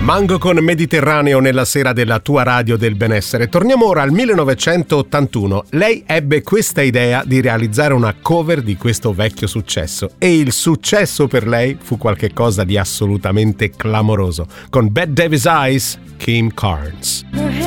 Mango con Mediterraneo nella sera della tua radio del benessere. Torniamo ora al 1981. Lei ebbe questa idea di realizzare una cover di questo vecchio successo e il successo per lei fu qualcosa di assolutamente clamoroso. Con Bette Davis Eyes, Kim Carnes.